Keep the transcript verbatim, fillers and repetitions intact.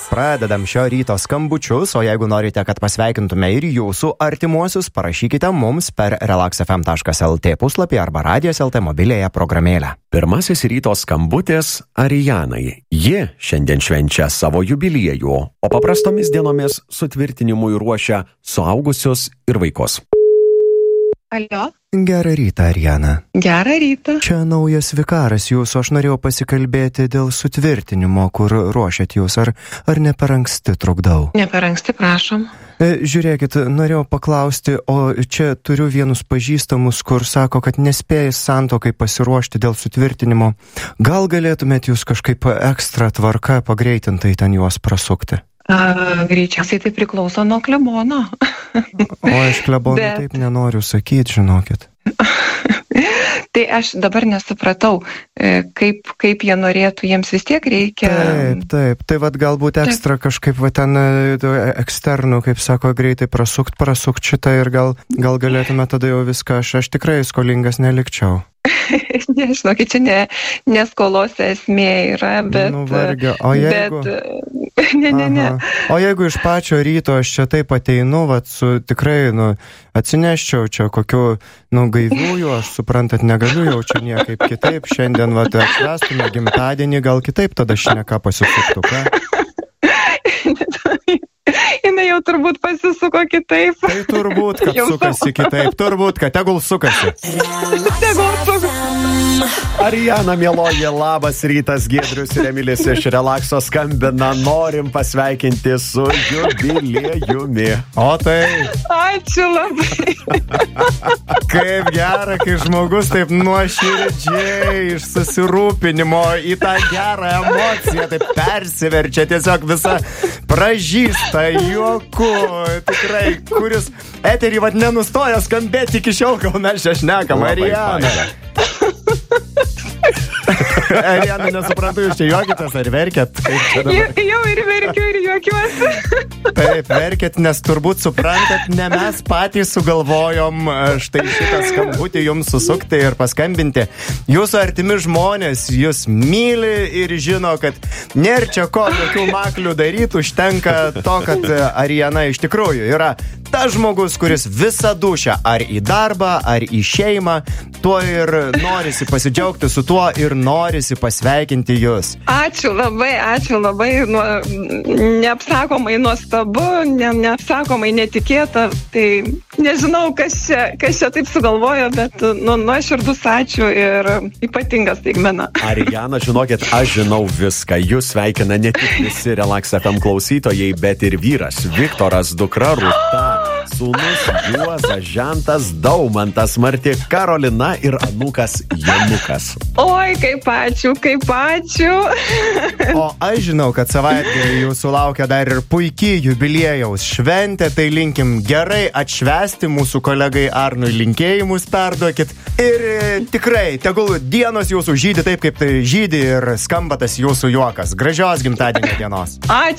pradedam šio ryto skambučius, o jeigu norite, kad pasveikintume ir jūsų artimuosius, parašykite mums per relax f m taškas l t puslapį arba radijas taškas l t mobilėje programėlę. Pirmasis ryto skambutis Arijanai. Ji šiandien švenčia savo jubiliejų, o paprastomis dienomis sutvirtinimui ruošia suaugusius ir vaikus. Alio. Gerą rytą, Arijana. Gerą rytą. Čia naujas vikaras jūsų, aš norėjau pasikalbėti dėl sutvirtinimo, kur ruošiat jūs, ar, ar ne per anksti trukdau? Ne per anksti, prašom. E, žiūrėkit, norėjau paklausti, o čia turiu vienus pažįstamus, kur sako, kad nespėjai santuokai pasiruošti dėl sutvirtinimo. Gal galėtumėt jūs kažkaip ekstra tvarka pagreitintai ten juos prasukti? A, greičiausiai tai priklauso nuo klebono. O aš klebonui Bet... taip nenoriu sakyti, žinokit. Tai aš dabar nesupratau, kaip, kaip jie norėtų, jiems vis tiek reikia... Taip, taip, tai vat galbūt ekstra taip. Kažkaip va ten eksternų, kaip sako, greitai prasukt, prasukt šitą ir gal, gal galėtume tada jau viską, aš, aš tikrai skolingas nelikčiau. Nežinau, kad čia ne, neskolos esmė yra, bet... Nu, vargia. O jeigu... Bet, ne, ne, ne. O jeigu iš pačio ryto aš čia taip ateinu, vat su tikrai, nu, atsineščiau čia kokiu, nu, gaivųjų, aš suprantat, negaliu jau čia niekaip kitaip, šiandien, vat, atšvęstume gimtadienį, gal kitaip tada šneka pasisuktų, ką? Jinai jau turbūt pasisuko kitaip. Tai turbūt, kad sukasi kitaip, turbūt, kad tegul sukasi. Tegul sukasi. Arijana, mieloji, labas rytas, Giedrius ir Emilis iš Relaxo skambina, norim pasveikinti su jubiliejumi. O tai... Ačiū labai. Kaip gera, kai žmogus taip nuoširdžiai iš susirūpinimo į tą gerą emociją taip persiverčia, tiesiog visa pražįsta juoku, tikrai, kuris eterį vat nenustoja skambėti iki šiol, kol mes čia šnekam. Arijana. Arijana, nesuprantu, jūs čia juokitės ar verkėt? Jau ir verkiu, ir juokiuosi. Taip, verkėt, nes turbūt suprantat, ne mes patys sugalvojom štai šitą skambutį jums susukti ir paskambinti. Jūsų artimi žmonės jūs myli ir žino, kad nėra čia ko tokių maklių daryti, užtenka to, kad Arijana iš tikrųjų yra tas žmogus, kuris visą dušą ar į darbą, ar į šeimą, tuo ir norisi pasidžiaugti su tuo ir norisi pasveikinti jūs. Ačiū labai, ačiū labai, nu, neapsakomai nuostabu, ne, neapsakomai netikėta, tai nežinau, kas čia, kas čia taip sugalvojo, bet nu, nuoširdus ačiū ir ypatingas staigmena. Arijana, žinokit, aš žinau viską, jūs sveikina ne tik visi Relax F M klausytojai, bet ir vyras Viktoras, dukra Rūta, sūnus Juozas, žentas Daumantas, Marti Karolina ir anūkas Janukas. Oi, kaip ačiū, kaip ačiū. O aš žinau, kad savaitgalį jūsų laukia dar ir puikiai jubiliejaus šventė, tai linkim gerai atšvęsti mūsų kolegai Arnui, linkėjimus perduokit. Ir tikrai, tegul dienos jūsų žydi taip, kaip tai žydi ir skamba tas jūsų juokas. Gražios gimtadienio dienos. Ačiū.